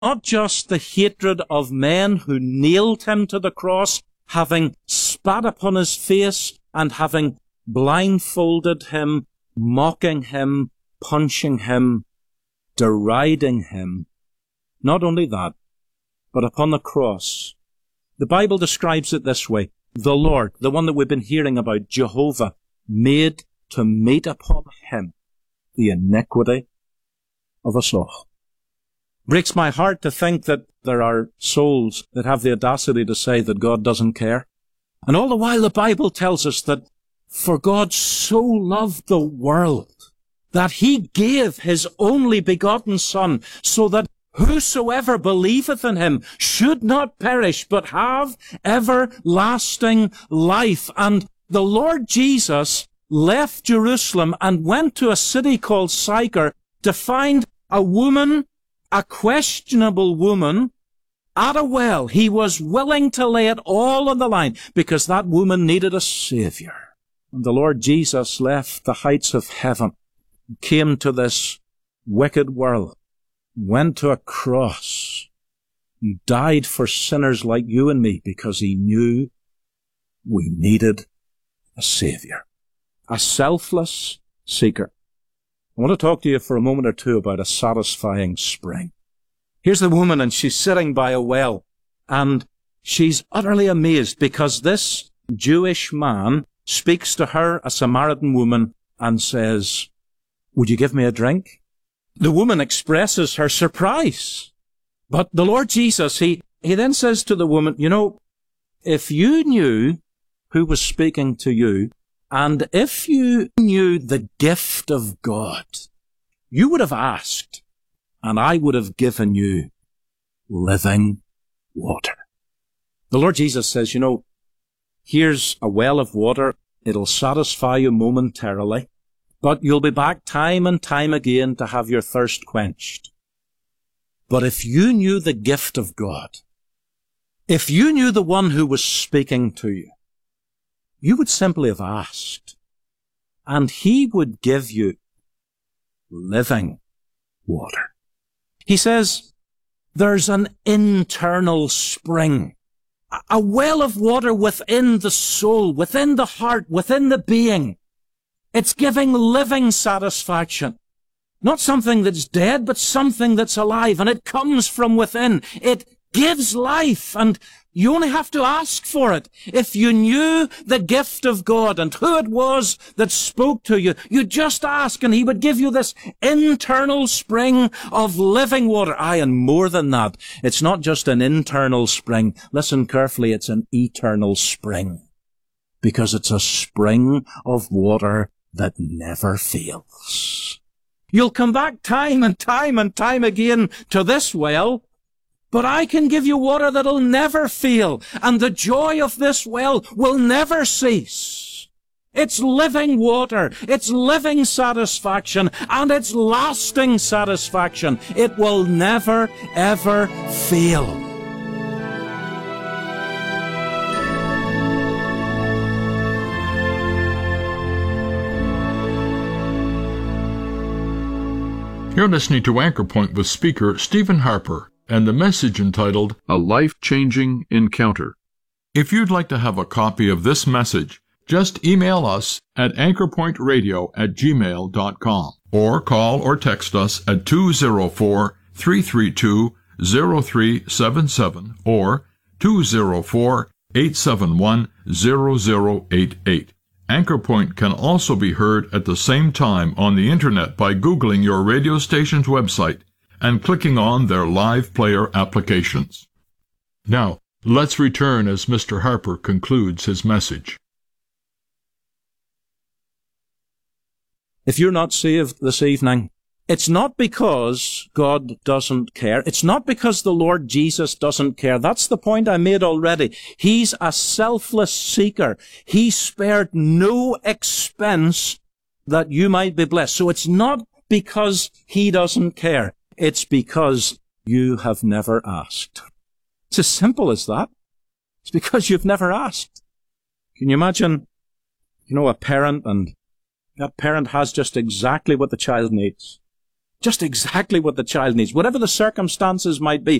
not just the hatred of men who nailed him to the cross, having spat upon his face and having blindfolded him, mocking him, punching him, deriding him. Not only that, but upon the cross, the Bible describes it this way: the Lord, the one that we've been hearing about, Jehovah, made to meet upon him the iniquity of us all. Breaks my heart to think that there are souls that have the audacity to say that God doesn't care. And all the while the Bible tells us that for God so loved the world that he gave his only begotten Son, so that whosoever believeth in him should not perish, but have everlasting life. And the Lord Jesus left Jerusalem and went to a city called Sychar to find a woman, a questionable woman, at a well. He was willing to lay it all on the line because that woman needed a Savior. And the Lord Jesus left the heights of heaven, came to this wicked world, went to a cross, and died for sinners like you and me because he knew we needed a Savior, a selfless seeker. I want to talk to you for a moment or two about a satisfying spring. Here's the woman, and she's sitting by a well, and she's utterly amazed because this Jewish man speaks to her, a Samaritan woman, and says, "Would you give me a drink?" The woman expresses her surprise. But the Lord Jesus, he then says to the woman, "You know, if you knew who was speaking to you, and if you knew the gift of God, you would have asked, and I would have given you living water." The Lord Jesus says, you know, here's a well of water. It'll satisfy you momentarily, but you'll be back time and time again to have your thirst quenched. But if you knew the gift of God, if you knew the one who was speaking to you, you would simply have asked, and he would give you living water. He says there's an internal spring, a well of water within the soul, within the heart, within the being. It's giving living satisfaction. Not something that's dead, but something that's alive, and it comes from within. It gives life, and you only have to ask for it. If you knew the gift of God and who it was that spoke to you, you just ask and he would give you this internal spring of living water. Aye, and more than that, it's not just an internal spring. Listen carefully, it's an eternal spring. Because it's a spring of water that never fails. You'll come back time and time and time again to this well, but I can give you water that'll never fail, and the joy of this well will never cease. It's living water, it's living satisfaction, and it's lasting satisfaction. It will never, ever fail. You're listening to Anchor Point with speaker Stephen Harper and the message entitled, A Life-Changing Encounter. If you'd like to have a copy of this message, just email us at anchorpointradio@gmail.com or call or text us at 204-332-0377 or 204-871-0088. Anchor Point can also be heard at the same time on the Internet by Googling your radio station's website and clicking on their live player applications. Now, let's return as Mr. Harper concludes his message. If you're not saved this evening, it's not because God doesn't care. It's not because the Lord Jesus doesn't care. That's the point I made already. He's a selfless seeker. He spared no expense that you might be blessed. So it's not because he doesn't care. It's because you have never asked. It's as simple as that. It's because you've never asked. Can you imagine, a parent, and that parent has just exactly what the child needs. just exactly what the child needs. Whatever the circumstances might be,